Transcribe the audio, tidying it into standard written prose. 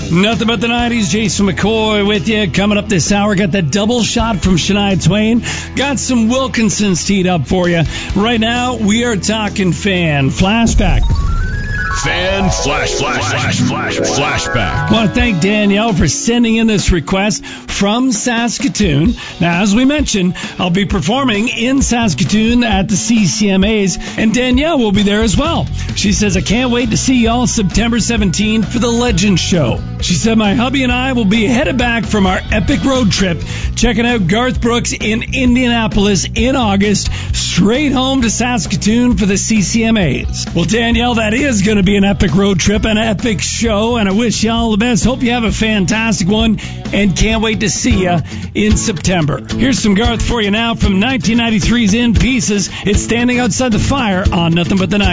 Nothing but the 90s. Jason McCoy with you. Coming up this hour, got that double shot from Shania Twain. Got some Wilkinsons teed up for you. Right now, we are talking fan flashback. Fan flashback. I want to thank Danielle for sending in this request from Saskatoon. Now, as we mentioned, I'll be performing in Saskatoon at the CCMAs, and Danielle will be there as well. She says, I can't wait to see y'all September 17th for the Legends Show. She said, my hubby and I will be headed back from our epic road trip, checking out Garth Brooks in Indianapolis in August, straight home to Saskatoon for the CCMAs. Well, Danielle, that is going to be an epic road trip, an epic show, and I wish you all the best. Hope you have a fantastic one, and can't wait to see you in September. Here's some Garth for you now from 1993's In Pieces. It's Standing Outside the Fire on Nothing But the 90s.